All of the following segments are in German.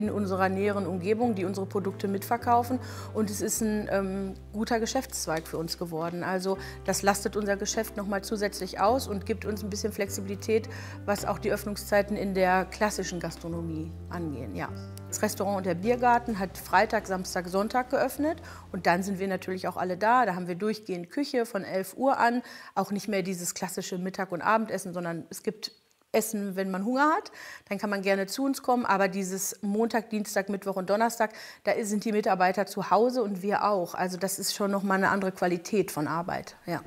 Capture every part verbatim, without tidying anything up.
in unserer näheren Umgebung, die unsere Produkte mitverkaufen. Und es ist ein ähm, guter Geschäftszweig für uns geworden. Also das lastet unser Geschäft noch mal zusätzlich aus und gibt uns ein bisschen Flexibilität, was auch die Öffnungszeiten in der klassischen Gastronomie angehen. Ja. Das Restaurant und der Biergarten hat Freitag, Samstag, Sonntag geöffnet. Und dann sind wir natürlich auch alle da. Da haben wir durchgehend Küche von elf Uhr an. Auch nicht mehr dieses klassische Mittag- und Abendessen, sondern es gibt Essen, wenn man Hunger hat, dann kann man gerne zu uns kommen. Aber dieses Montag, Dienstag, Mittwoch und Donnerstag, da sind die Mitarbeiter zu Hause und wir auch. Also das ist schon noch mal eine andere Qualität von Arbeit. Ja.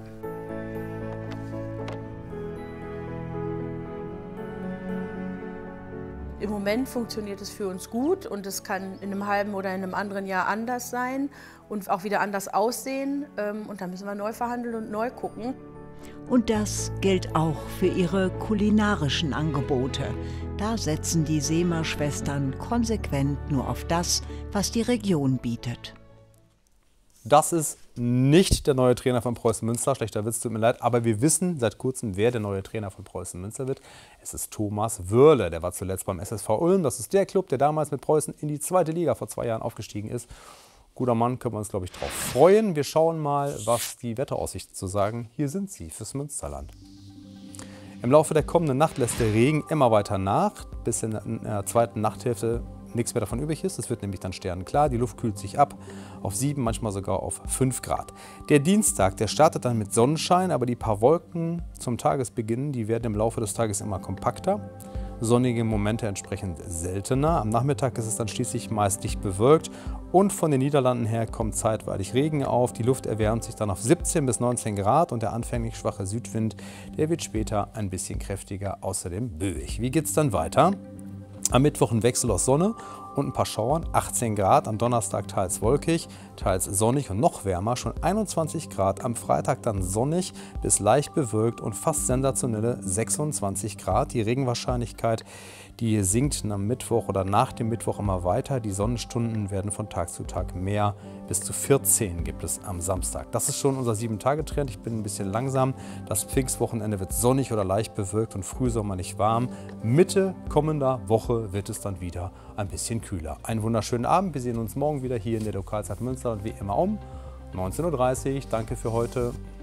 Im Moment funktioniert es für uns gut und es kann in einem halben oder in einem anderen Jahr anders sein und auch wieder anders aussehen. Und da müssen wir neu verhandeln und neu gucken. Und das gilt auch für ihre kulinarischen Angebote. Da setzen die Seemer-Schwestern konsequent nur auf das, was die Region bietet. Das ist nicht der neue Trainer von Preußen Münster, schlechter Witz, tut mir leid, aber wir wissen seit kurzem, wer der neue Trainer von Preußen Münster wird. Es ist Thomas Wörle, der war zuletzt beim S S V Ulm. Das ist der Club, der damals mit Preußen in die zweite Liga vor zwei Jahren aufgestiegen ist. Guter Mann, können wir uns, glaube ich, drauf freuen. Wir schauen mal, was die Wetteraussichten zu sagen. Hier sind sie fürs Münsterland. Im Laufe der kommenden Nacht lässt der Regen immer weiter nach, bis in der zweiten Nachthälfte nichts mehr davon übrig ist. Es wird nämlich dann sternenklar. Die Luft kühlt sich ab auf sieben, manchmal sogar auf fünf Grad. Der Dienstag, der startet dann mit Sonnenschein, aber die paar Wolken zum Tagesbeginn, die werden im Laufe des Tages immer kompakter. Sonnige Momente entsprechend seltener. Am Nachmittag ist es dann schließlich meist dicht bewölkt und von den Niederlanden her kommt zeitweilig Regen auf. Die Luft erwärmt sich dann auf siebzehn bis neunzehn Grad und der anfänglich schwache Südwind, der wird später ein bisschen kräftiger, außerdem böig. Wie geht es dann weiter? Am Mittwoch ein Wechsel aus Sonne und ein paar Schauern, achtzehn Grad, am Donnerstag teils wolkig, teils sonnig und noch wärmer, schon einundzwanzig Grad, am Freitag dann sonnig bis leicht bewölkt und fast sensationelle sechsundzwanzig Grad. Die Regenwahrscheinlichkeit, die sinkt am Mittwoch oder nach dem Mittwoch immer weiter. Die Sonnenstunden werden von Tag zu Tag mehr, bis zu vierzehn gibt es am Samstag. Das ist schon unser sieben Tage Trend. Ich bin ein bisschen langsam. Das Pfingstwochenende wird sonnig oder leicht bewölkt und frühsommerlich warm. Mitte kommender Woche wird es dann wieder ein bisschen kühler. Einen wunderschönen Abend. Wir sehen uns morgen wieder hier in der Lokalzeit Münster und wie immer um neunzehn Uhr dreißig. Danke für heute.